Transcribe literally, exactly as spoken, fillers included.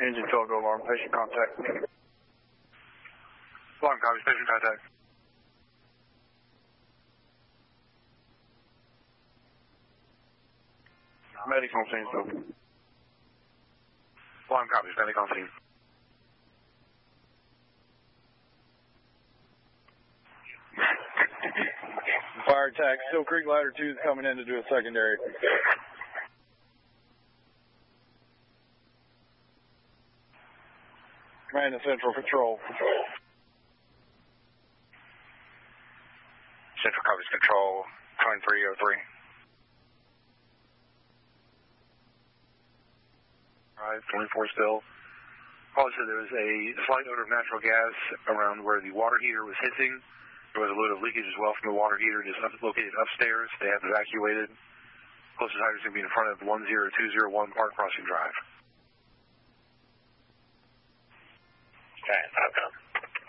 Engine failure, go alarm, patient contact. Alarm, copy, patient contact. Medic on scene, so. Alarm, copy, medic on scene. Fire attack, Still Creek Ladder two is coming in to do a secondary. Command and Central Control. Central copies control, twenty-three oh three. Alright, twenty-four still. Also, there was a slight odor of natural gas around where the water heater was hissing. There was a load of leakage as well from the water heater. It is up, located upstairs. They have evacuated. Closest hydrant is going to be in front of one zero two zero one Park Crossing Drive.